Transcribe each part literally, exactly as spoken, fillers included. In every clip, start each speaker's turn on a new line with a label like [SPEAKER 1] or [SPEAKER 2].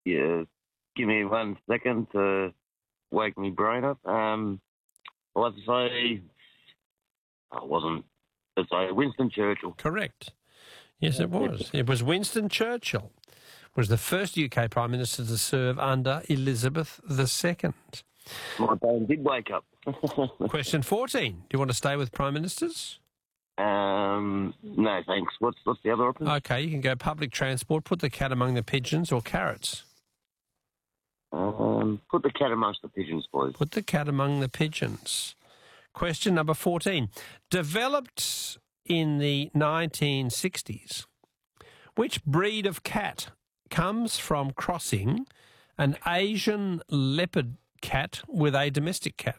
[SPEAKER 1] yeah, give me one second to wake me brain up. Um, I was to say, I wasn't. Let's say Winston Churchill.
[SPEAKER 2] Correct. Yes, it was. It was Winston Churchill. Was the first U K Prime Minister to serve under Elizabeth the Second.
[SPEAKER 1] My brain did wake up.
[SPEAKER 2] Question fourteen. Do you want to stay with Prime Ministers?
[SPEAKER 1] Um, no, thanks. What's what's the other option?
[SPEAKER 2] Okay, you can go public transport, put the cat among the pigeons, or carrots.
[SPEAKER 1] Um, put the cat amongst the pigeons, please.
[SPEAKER 2] Put the cat among the pigeons. Question number fourteen. Developed in the nineteen sixties, which breed of cat comes from crossing an Asian leopard cat with a domestic cat?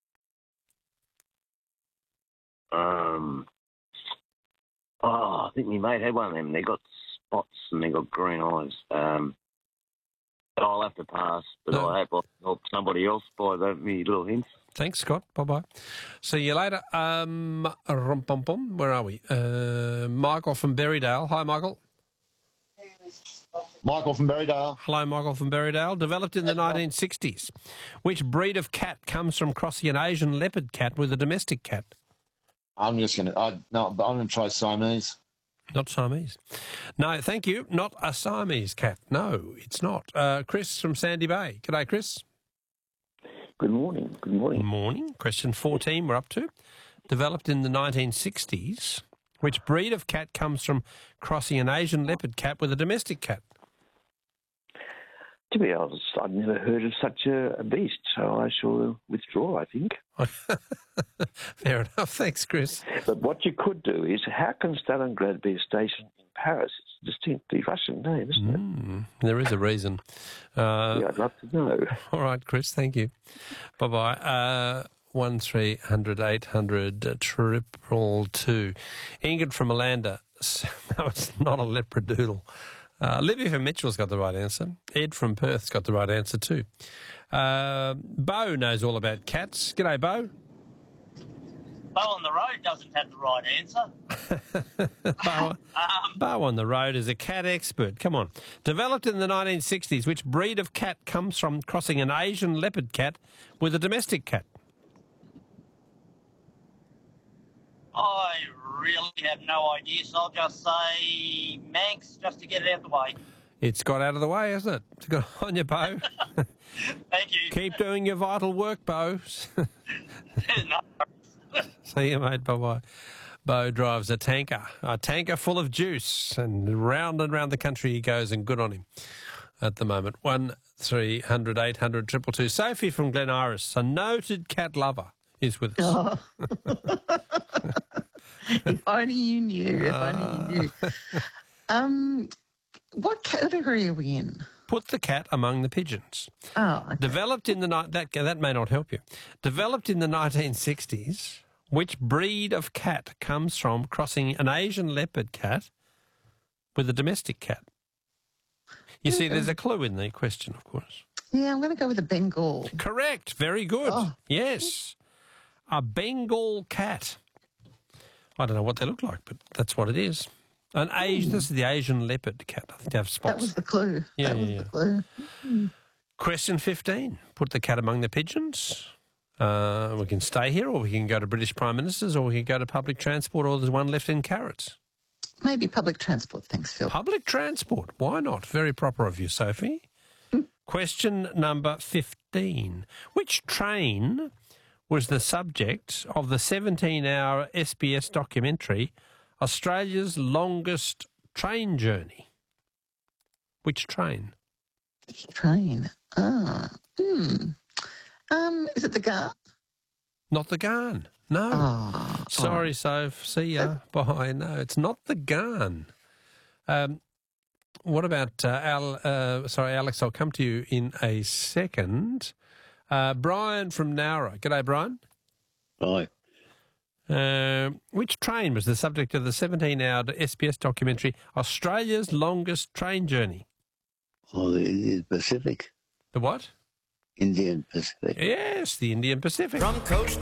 [SPEAKER 1] Um, oh, I think my mate had one of them. They got spots and they got green eyes. Um, I'll have to pass, but
[SPEAKER 2] No.
[SPEAKER 1] I hope I'll help somebody else by the, me little hints.
[SPEAKER 2] Thanks, Scott. Bye-bye. See you later. Um, rum-pum-pum. Where are we? Uh, Michael from Berrydale. Hi, Michael.
[SPEAKER 3] Michael from Berrydale.
[SPEAKER 2] Hello, Michael from Berrydale. Developed in the nineteen sixties. Which breed of cat comes from crossing an Asian leopard cat with a domestic cat?
[SPEAKER 3] I'm just going to, no, I'm going to try Siamese.
[SPEAKER 2] Not Siamese. No, thank you. Not a Siamese cat. No, it's not. Uh, Chris from Sandy Bay. G'day, Chris.
[SPEAKER 4] Good morning. Good morning.
[SPEAKER 2] Morning. Question fourteen we're up to. Developed in the nineteen sixties. Which breed of cat comes from crossing an Asian leopard cat with a domestic cat?
[SPEAKER 4] To be honest, I've never heard of such a, a beast, so I shall withdraw, I think.
[SPEAKER 2] Fair enough. Thanks, Chris.
[SPEAKER 4] But what you could do is, how can Stalingrad be a station in Paris? It's a distinctly Russian name, isn't it?
[SPEAKER 2] Mm, there is a reason. Uh,
[SPEAKER 4] Yeah, I'd love to know.
[SPEAKER 2] All right, Chris. Thank you. Bye-bye. Uh, one three hundred eight hundred triple two. Ingrid from Malanda. No, it's not a leopardoodle. Uh, Libby from Mitchell's got the right answer. Ed from Perth's got the right answer too. Uh, Bo knows all about cats. G'day, Bo.
[SPEAKER 5] Bo on the road doesn't have the right answer.
[SPEAKER 2] Bo,
[SPEAKER 5] Um,
[SPEAKER 2] Bo on the road is a cat expert. Come on. Developed in the nineteen sixties, which breed of cat comes from crossing an Asian leopard cat with a domestic cat?
[SPEAKER 5] I really have no idea, so I'll just say Manx just to get it out of the way.
[SPEAKER 2] It's got out of the way, hasn't it? It's got on you, Bo.
[SPEAKER 5] Thank you.
[SPEAKER 2] Keep doing your vital work, Bo.
[SPEAKER 5] No.
[SPEAKER 2] See you, mate. Bye-bye. Bo drives a tanker, a tanker full of juice, and round and round the country he goes, and good on him at the moment. One three hundred eight hundred triple two. Sophie from Glen Iris, a noted cat lover, is with us.
[SPEAKER 6] Oh. If only you knew. If only you knew. Um, what category are we in?
[SPEAKER 2] Put the cat among the pigeons.
[SPEAKER 6] Oh, okay.
[SPEAKER 2] Developed in the ni- that that may not help you. Developed in the nineteen sixties, which breed of cat comes from crossing an Asian leopard cat with a domestic cat? You see, there's a clue in the question, of course.
[SPEAKER 6] Yeah, I'm going to go with a Bengal.
[SPEAKER 2] Correct. Very good.
[SPEAKER 6] Oh.
[SPEAKER 2] Yes. A Bengal cat. I don't know what they look like, but that's what it is. An Asian, this is the Asian leopard cat. I think they have spots.
[SPEAKER 6] That was the clue.
[SPEAKER 2] Yeah,
[SPEAKER 6] that
[SPEAKER 2] yeah,
[SPEAKER 6] was
[SPEAKER 2] yeah.
[SPEAKER 6] the clue. Mm.
[SPEAKER 2] Question fifteen. Put the cat among the pigeons. Uh, we can stay here, or we can go to British Prime Ministers, or we can go to public transport, or there's one left in carrots.
[SPEAKER 6] Maybe public transport, thanks, Phil.
[SPEAKER 2] Public transport. Why not? Very proper of you, Sophie. Question number fifteen. Which train was the subject of the seventeen-hour S B S documentary Australia's Longest Train Journey? Which train?
[SPEAKER 6] Train. Ah. Hmm. Um, is it the Guard?
[SPEAKER 2] Not the Garn. No.
[SPEAKER 6] Oh.
[SPEAKER 2] Sorry, Soph. See ya. Bye. No, it's not the Garn. Um, what about uh, Al? Uh, sorry, Alex. I'll come to you in a second. Uh, Brian from Nowra. G'day, Brian.
[SPEAKER 7] Hi.
[SPEAKER 2] Uh, which train was the subject of the seventeen-hour S B S documentary Australia's Longest Train Journey?
[SPEAKER 7] Oh, the Indian Pacific.
[SPEAKER 2] The what?
[SPEAKER 7] Indian Pacific.
[SPEAKER 2] Yes, the Indian Pacific.
[SPEAKER 8] From coast